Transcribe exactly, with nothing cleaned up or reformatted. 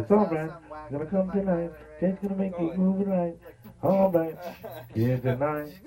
It's alright. Gonna come tonight. Jake's gonna make it move right. Alright. Yeah, tonight.